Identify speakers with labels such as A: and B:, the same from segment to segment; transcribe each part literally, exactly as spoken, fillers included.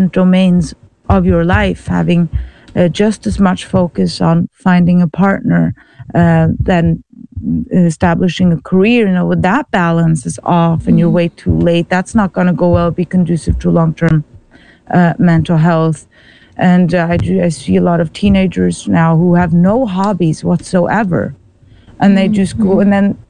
A: different domains of your life, having uh, just as much focus on finding a partner uh, than establishing a career. You know, with that balance is off and you're way too late, that's not going to go well, be conducive to long-term uh, mental health. And uh, I, do, I see a lot of teenagers now who have no hobbies whatsoever, and they just go, and then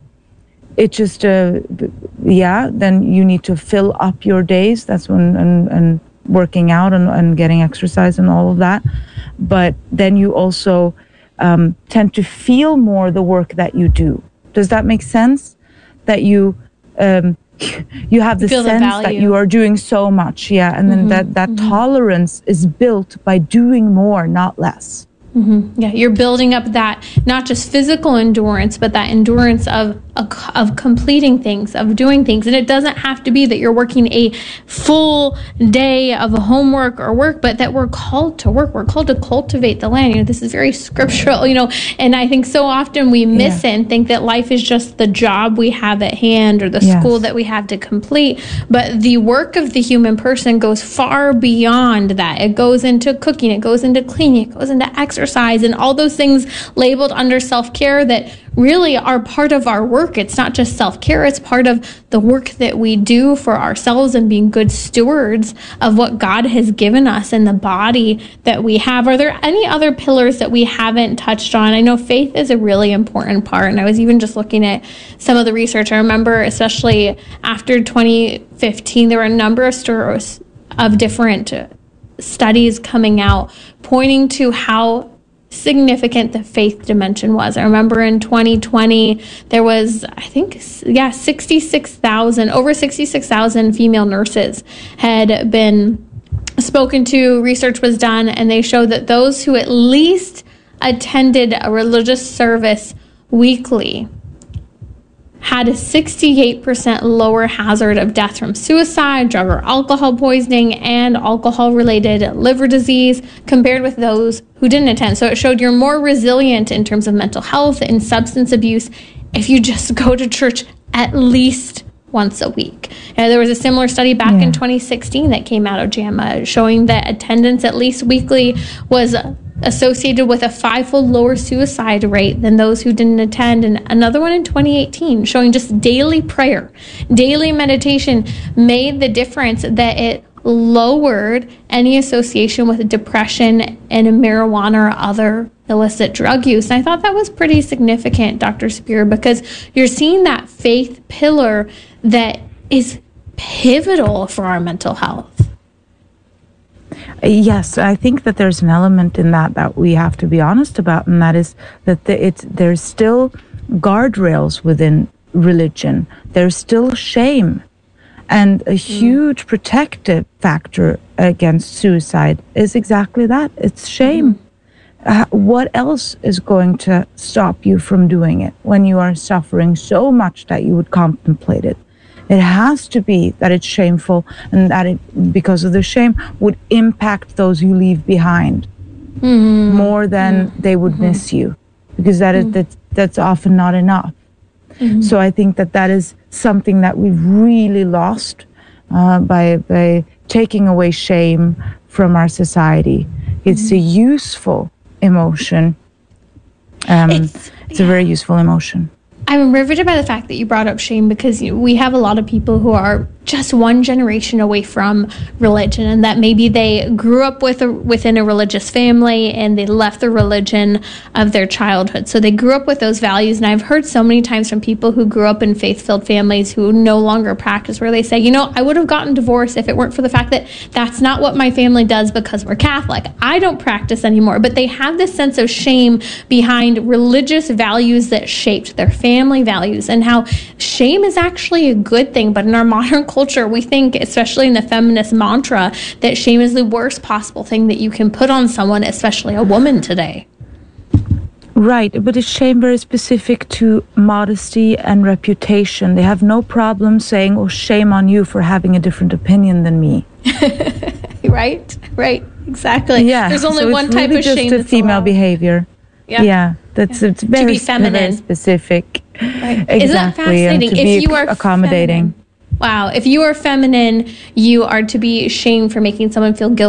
A: it just, uh, yeah, then you need to fill up your days. That's when, and, and working out and, and getting exercise and all of that. But then you also um, tend to feel more the work that you do. Does that make sense? That you um, you have the
B: feel
A: sense
B: the
A: that you are doing so much, yeah, and then mm-hmm, that that mm-hmm. tolerance is built by doing more, not less.
B: Mm-hmm. Yeah, you're building up that not just physical endurance, but that endurance of, of of completing things, of doing things. And it doesn't have to be that you're working a full day of homework or work, but that we're called to work. We're called to cultivate the land. You know, this is very scriptural, you know, and I think so often we miss yeah. it and think that life is just the job we have at hand or the yes. school that we have to complete. But the work of the human person goes far beyond that. It goes into cooking, it goes into cleaning, it goes into exercise. And all those things labeled under self-care that really are part of our work. It's not just self-care, it's part of the work that we do for ourselves and being good stewards of what God has given us and the body that we have. Are there any other pillars that we haven't touched on? I know faith is a really important part, and I was even just looking at some of the research. I remember especially after twenty fifteen, there were a number of stories of different studies coming out pointing to how significant the faith dimension was. I remember in twenty twenty, there was, I think, yeah, sixty-six thousand, over sixty-six thousand female nurses had been spoken to. Research was done, and they showed that those who at least attended a religious service weekly had a sixty-eight percent lower hazard of death from suicide, drug or alcohol poisoning, and alcohol-related liver disease compared with those who didn't attend. So it showed you're more resilient in terms of mental health and substance abuse if you just go to church at least once a week. And there was a similar study back yeah. in twenty sixteen that came out of JAMA showing that attendance at least weekly was associated with a five-fold lower suicide rate than those who didn't attend. And another one in twenty eighteen showing just daily prayer, daily meditation made the difference, that it lowered any association with depression and marijuana or other illicit drug use. And I thought that was pretty significant, Doctor Spear, because you're seeing that faith pillar that is pivotal for our mental health.
A: Yes, I think that there's an element in that that we have to be honest about, and that is that the, it's there's still guardrails within religion. There's still shame, and a huge mm. protective factor against suicide is exactly that. It's shame. Mm. Uh, what else is going to stop you from doing it when you are suffering so much that you would contemplate it? It has to be that it's shameful, and that it, because of the shame, would impact those you leave behind mm-hmm. more than mm-hmm. they would mm-hmm. miss you, because that mm-hmm. is that's, that's often not enough. Mm-hmm. So I think that that is something that we've really lost uh, by by taking away shame from our society. It's mm-hmm. a useful emotion. Um, it's it's yeah. a very useful emotion.
B: I'm riveted by the fact that you brought up shame, because you know, we have a lot of people who are just one generation away from religion, and that maybe they grew up with a, within a religious family and they left the religion of their childhood. So they grew up with those values. And I've heard so many times from people who grew up in faith-filled families who no longer practice, where they say, you know, I would have gotten divorced if it weren't for the fact that that's not what my family does because we're Catholic. I don't practice anymore. But they have this sense of shame behind religious values that shaped their family values, and how shame is actually a good thing. But in our modern culture, Culture, we think, especially in the feminist mantra, that shame is the worst possible thing that you can put on someone, especially a woman today.
A: Right, but is shame very specific to modesty and reputation? They have no problem saying, oh, shame on you for having a different opinion than me.
B: Right, right, exactly.
A: Yeah,
B: there's only
A: so
B: one
A: it's
B: type
A: really
B: of
A: just
B: shame.
A: A female
B: allowed.
A: behavior. Yeah, yeah that's yeah. it's very,
B: to be feminine.
A: very specific.
B: Right.
A: Exactly.
B: Isn't that fascinating?
A: And to
B: if
A: be
B: you are
A: accommodating.
B: Feminine, wow, if you are feminine, you are to be shamed for making someone feel guilty.